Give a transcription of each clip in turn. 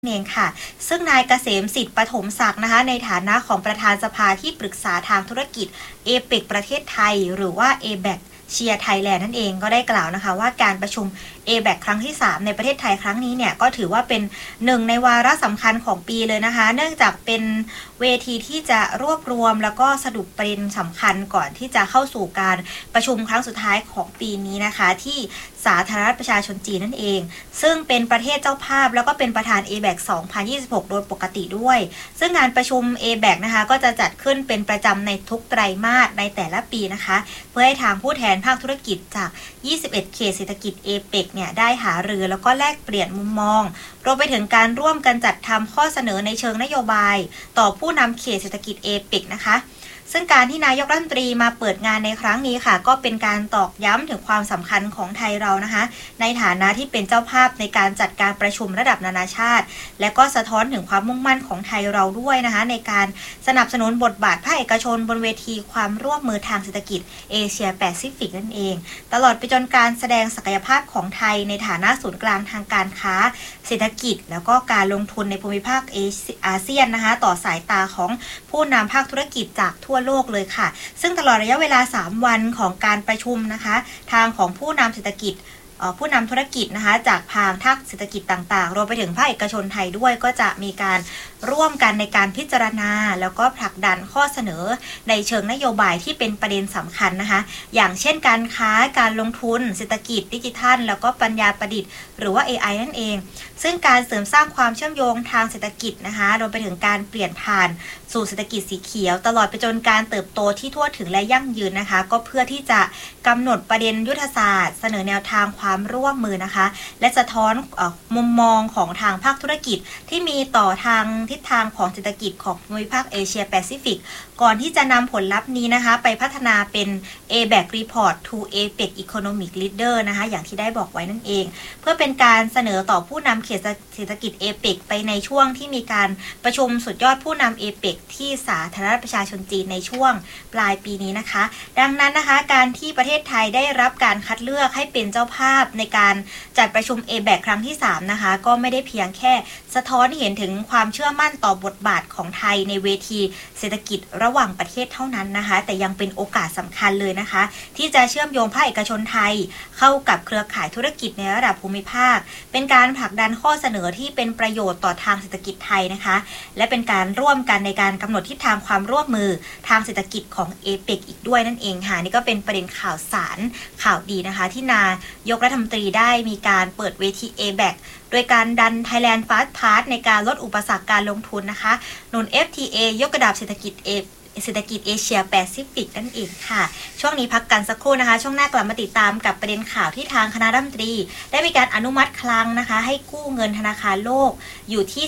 เองค่ะซึ่งนายเกษมสิทธิ์ปฐมศักดิ์นะคะในฐานะของประธานสภาที่ปรึกษาทางธุรกิจเอเปกประเทศไทยหรือว่า ABAC เชียร์ไทยแลนด์นั่นเองก็ได้กล่าวนะคะว่าการประชุม ABAC ครั้งที่3ในประเทศไทยครั้งนี้เนี่ยก็ถือว่าเป็นหนึ่งในวาระสำคัญของปีเลยนะคะเนื่องจากเป็นเวทีที่จะรวบรวมแล้วก็สรุปประเด็นสำคัญก่อนที่จะเข้าสู่การประชุมครั้งสุดท้ายของปีนี้นะคะที่สาธารณรัฐประชาชนจีนนั่นเองซึ่งเป็นประเทศเจ้าภาพแล้วก็เป็นประธาน ABAC 2026 โดยปกติด้วยซึ่งงานประชุม ABAC นะคะก็จะจัดขึ้นเป็นประจำในทุกไตรมาสในแต่ละปีนะคะเพื่อให้ทางผู้แทนภาคธุรกิจจาก 21 เขตเศรษฐกิจ APEC เนี่ยได้หารือแล้วก็แลกเปลี่ยนมุมมองรวมไปถึงการร่วมกันจัดทำข้อเสนอในเชิงนโยบายต่อผู้นำเขตเศรษฐกิจ APEC นะคะซึ่งการที่นายกรัฐมนตรีมาเปิดงานในครั้งนี้ค่ะก็เป็นการตอกย้ำถึงความสำคัญของไทยเรานะคะในฐานะที่เป็นเจ้าภาพในการจัดการประชุมระดับนานาชาติและก็สะท้อนถึงความมุ่งมั่นของไทยเราด้วยนะคะในการสนับสนุนบทบาทภาคเอกชนบนเวทีความร่วมมือทางเศรษฐกิจเอเชียแปซิฟิกนั่นเองตลอดไปจนการแสดงศักยภาพของไทยในฐานะศูนย์กลางทางการค้าเศรษฐกิจแล้วก็การลงทุนในภูมิภาคอาเซียนนะคะต่อสายตาของผู้นำภาคธุรกิจจากทั่วโลกเลยค่ะซึ่งตลอดระยะเวลา3วันของการประชุมนะคะทางของผู้นำเศรษฐกิจผู้นำธุรกิจนะคะจากภาคเศรษฐกิจต่างๆรวมไปถึงภาคเอกชนไทยด้วยก็จะมีการร่วมกันในการพิจารณาแล้วก็ผลักดันข้อเสนอในเชิงนโยบายที่เป็นประเด็นสำคัญนะคะอย่างเช่นการค้าการลงทุนเศรษฐกิจดิจิทัลแล้วก็ปัญญาประดิษฐ์หรือว่า AI นั่นเองซึ่งการเสริมสร้างความเชื่อมโยงทางเศรษฐกิจนะคะรวมไปถึงการเปลี่ยนผ่านสู่เศรษฐกิจสีเขียวตลอดไปจนการเติบโตที่ทั่วถึงและยั่งยืนนะคะก็เพื่อที่จะกำหนดประเด็นยุทธศาสตร์เสนอแนวทางความร่วมมือนะคะและสะท้อนมุมมองของทางภาคธุรกิจที่มีต่อทางทิศทางของเศรษฐกิจของภูมิภาคเอเชียแปซิฟิกก่อนที่จะนำผลลัพธ์นี้นะคะไปพัฒนาเป็น ABAC Report to APEC Economic Leader นะคะอย่างที่ได้บอกไว้นั่นเองเพื่อเป็นการเสนอต่อผู้นำเขตเศรษฐกิจ APEC ไปในช่วงที่มีการประชุมสุดยอดผู้นำ APEC ที่สาธารณรัฐประชาชนจีนในช่วงปลายปีนี้นะคะดังนั้นนะคะการที่ประเทศไทยได้รับการคัดเลือกให้เป็นเจ้าภาพในการจัดประชุม ABAC ครั้งที่3นะคะก็ไม่ได้เพียงแค่สะท้อนเห็นถึงความเชื่อมั่นต่อบทบาทของไทยในเวทีเศรษฐกิจระหว่างประเทศเท่านั้นนะคะแต่ยังเป็นโอกาสสำคัญเลยนะคะที่จะเชื่อมโยงภาคเอกชนไทยเข้ากับเครือข่ายธุรกิจในระดับภูมิภาคเป็นการผลักดันข้อเสนอที่เป็นประโยชน์ต่อทางเศรษฐกิจไทยนะคะและเป็นการร่วมกันในการกำหนดทิศทางความร่วมมือทางเศรษฐกิจของ APEC อีกด้วยนั่นเองค่ะนี่ก็เป็นประเด็นข่าวสารข่าวดีนะคะที่นายกรัฐมนตรีได้มีการเปิดเวที ABAC โดยการดัน Thailand Fast Path ในการลดอุปสรรคการลงทุนนะคะหนุน FTA ยกระดับเศรษฐกิจเอเชียแปซิฟิกนั่นเองค่ะช่วงนี้พักกันสักครู่นะคะช่วงหน้ากลับมาติดตามกับประเด็นข่าวที่ทางคณะรัฐมนตรีได้มีการอนุมัติคลังนะคะให้กู้เงินธนาคารโลกอยู่ที่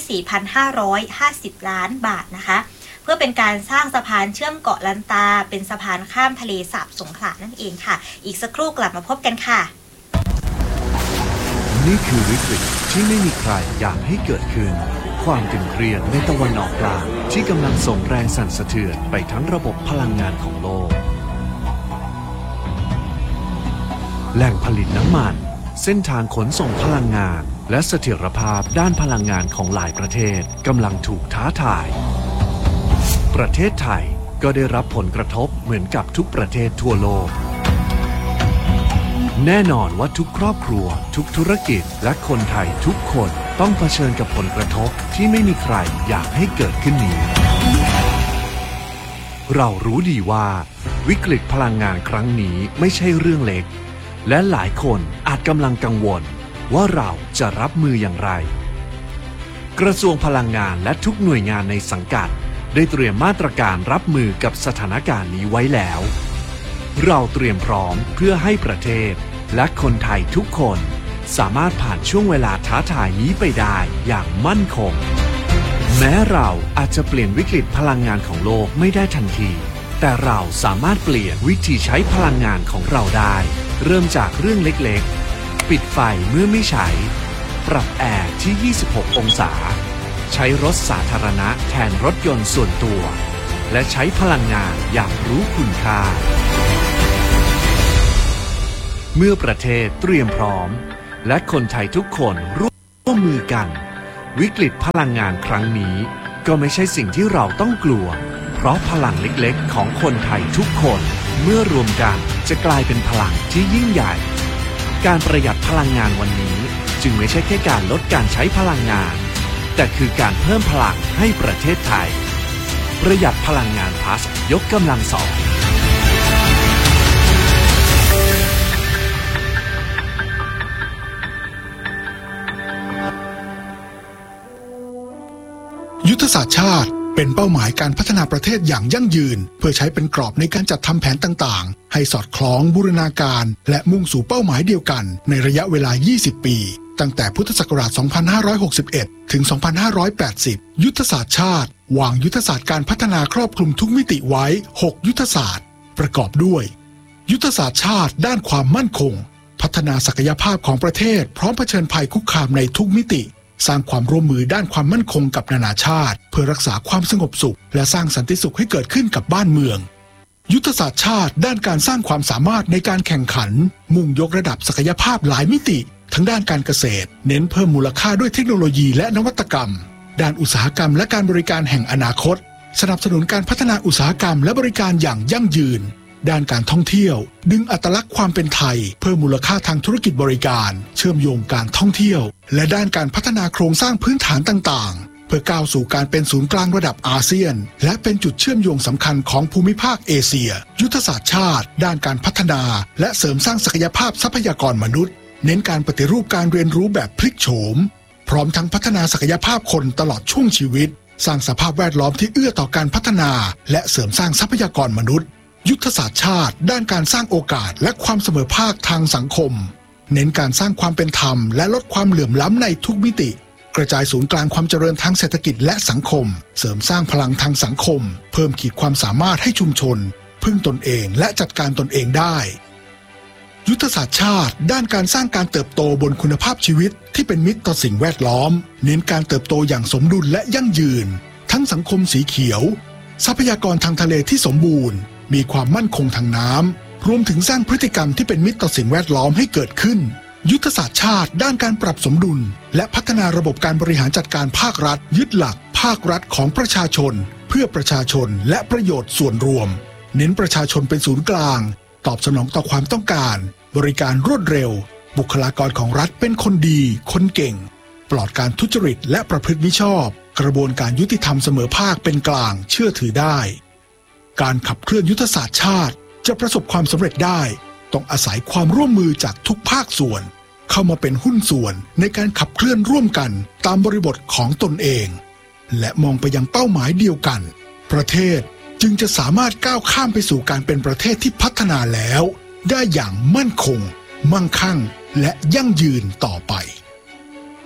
4,550 ล้านบาทนะคะเพื่อเป็นการสร้างสะพานเชื่อมเกาะลันตาเป็นสะพานข้ามทะเลสาบสงขลานั่นเองค่ะอีกสักครู่กลับมาพบกันค่ะนี่คือวิกฤตที่ไม่มีใครอยากให้เกิดขึ้นความตึงเครียดในตะวันออกกลางที่กำลังส่งแรงสั่นสะเทือนไปทั้งระบบพลังงานของโลกแหล่งผลิตน้ำมันเส้นทางขนส่งพลังงานและเสถียรภาพด้านพลังงานของหลายประเทศกำลังถูกท้าทายประเทศไทยก็ได้รับผลกระทบเหมือนกับทุกประเทศทั่วโลกแน่นอนว่าทุกครอบครัวทุกธุรกิจและคนไทยทุกคนต้องเผชิญกับผลกระทบที่ไม่มีใครอยากให้เกิดขึ้นนี้เรารู้ดีว่าวิกฤตพลังงานครั้งนี้ไม่ใช่เรื่องเล็กและหลายคนอาจกำลังกังวลว่าเราจะรับมืออย่างไรกระทรวงพลังงานและทุกหน่วยงานในสังกัดได้เตรียมมาตรการรับมือกับสถานการณ์นี้ไว้แล้วเราเตรียมพร้อมเพื่อให้ประเทศและคนไทยทุกคนสามารถผ่านช่วงเวลาท้าทายนี้ไปได้อย่างมั่นคงแม้เราอาจจะเปลี่ยนวิกฤตพลังงานของโลกไม่ได้ทันทีแต่เราสามารถเปลี่ยนวิธีใช้พลังงานของเราได้เริ่มจากเรื่องเล็กๆปิดไฟเมื่อไม่ใช้ปรับแอร์ที่26องศาใช้รถสาธารณะแทนรถยนต์ส่วนตัวและใช้พลังงานอย่างรู้คุณค่าเมื่อประเทศเตรียมพร้อมและคนไทยทุกคนร่วมมือกันวิกฤตพลังงานครั้งนี้ก็ไม่ใช่สิ่งที่เราต้องกลัวเพราะพลังเล็กๆของคนไทยทุกคนเมื่อรวมกันจะกลายเป็นพลังที่ยิ่งใหญ่การประหยัดพลังงานวันนี้จึงไม่ใช่แค่การลดการใช้พลังงานแต่คือการเพิ่มพลังให้ประเทศไทยประหยัดพลังงาน plus ยกกำลังสองยุทธศาสตร์ชาติเป็นเป้าหมายการพัฒนาประเทศอย่างยั่งยืนเพื่อใช้เป็นกรอบในการจัดทำแผนต่างๆให้สอดคล้องบูรณาการและมุ่งสู่เป้าหมายเดียวกันในระยะเวลา 20 ปีตั้งแต่พุทธศักราช 2561 ถึง 2580 ยุทธศาสตร์ชาติวางยุทธศาสตร์การพัฒนาครอบคลุมทุกมิติไว้ 6 ยุทธศาสตร์ประกอบด้วยยุทธศาสตร์ชาติด้านความมั่นคงพัฒนาศักยภาพของประเทศพร้อมเผชิญภัยคุกคามในทุกมิติสร้างความร่วมมือด้านความมั่นคงกับนานาชาติเพื่อรักษาความสงบสุขและสร้างสันติสุขให้เกิดขึ้นกับบ้านเมืองยุทธศาสตร์ชาติด้านการสร้างความสามารถในการแข่งขันมุ่งยกระดับศักยภาพหลายมิติทั้งด้านการเกษตรเน้นเพิ่มมูลค่าด้วยเทคโนโลยีและนวัตกรรมด้านอุตสาหกรรมและการบริการแห่งอนาคตสนับสนุนการพัฒนาอุตสาหกรรมและบริการอย่างยั่งยืนด้านการท่องเที่ยวดึงอัตลักษณ์ความเป็นไทยเพิ่มมูลค่าทางธุรกิจบริการเชื่อมโยงการท่องเที่ยวและด้านการพัฒนาโครงสร้างพื้นฐานต่างๆเพื่อก้าวสู่การเป็นศูนย์กลางระดับอาเซียนและเป็นจุดเชื่อมโยงสำคัญของภูมิภาคเอเชียยุทธศาสตร์ชาติด้านการพัฒนาและเสริมสร้างศักยภาพทรัพยากรมนุษย์เน้นการปฏิรูปการเรียนรู้แบบพลิกโฉมพร้อมทั้งพัฒนาศักยภาพคนตลอดช่วงชีวิตสร้างสภาพแวดล้อมที่เอื้อต่อการพัฒนาและเสริมสร้างทรัพยากรมนุษย์ยุทธศาสตร์ชาติด้านการสร้างโอกาสและความเสมอภาคทางสังคมเน้นการสร้างความเป็นธรรมและลดความเหลื่อมล้ำในทุกมิติกระจายศูนย์กลางความเจริญทางเศรษฐกิจและสังคมเสริมสร้างพลังทางสังคมเพิ่มขีดความสามารถให้ชุมชนพึ่งตนเองและจัดการตนเองได้ยุทธศาสตร์ชาติด้านการสร้างการเติบโตบนคุณภาพชีวิตที่เป็นมิตรต่อสิ่งแวดล้อมเน้นการเติบโตอย่างสมดุลและยั่งยืนทั้งสังคมสีเขียวทรัพยากรทางทะเลที่สมบูรณ์มีความมั่นคงทางน้ำรวมถึงสร้างพฤติกรรมที่เป็นมิตรต่อสิ่งแวดล้อมให้เกิดขึ้นยุทธศาสตร์ชาติด้านการปรับสมดุลและพัฒนาระบบการบริหารจัดการภาครัฐยึดหลักภาครัฐของประชาชนเพื่อประชาชนและประโยชน์ส่วนรวมเน้นประชาชนเป็นศูนย์กลางตอบสนองต่อความต้องการบริการรวดเร็วบุคลากรของรัฐเป็นคนดีคนเก่งปลอดการทุจริตและประพฤติมิชอบกระบวนการยุติธรรมเสมอภาคเป็นกลางเชื่อถือได้การขับเคลื่อนยุทธศาสตร์ชาติจะประสบความสำเร็จได้ต้องอาศัยความร่วมมือจากทุกภาคส่วนเข้ามาเป็นหุ้นส่วนในการขับเคลื่อนร่วมกันตามบริบทของตนเองและมองไปยังเป้าหมายเดียวกันประเทศจึงจะสามารถก้าวข้ามไปสู่การเป็นประเทศที่พัฒนาแล้วได้อย่างมั่นคงมั่งคั่งและยั่งยืนต่อไป